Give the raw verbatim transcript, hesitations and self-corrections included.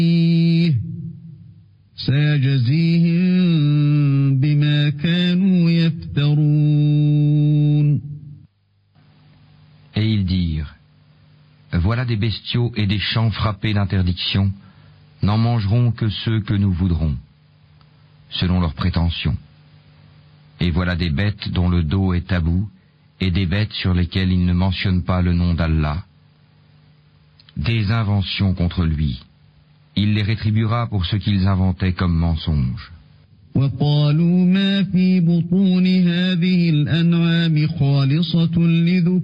سيجزيهم بما كانوا يفترون. Et ils dirent, voilà des bestiaux et des champs frappés d'interdiction, n'en mangeront que ceux que nous voudrons, selon leurs prétentions. Et voilà des bêtes dont le dos est tabou, et des bêtes sur lesquelles ils ne mentionnent pas le nom d'Allah, des inventions contre lui. Il les rétribuera pour ce qu'ils inventaient comme mensonges.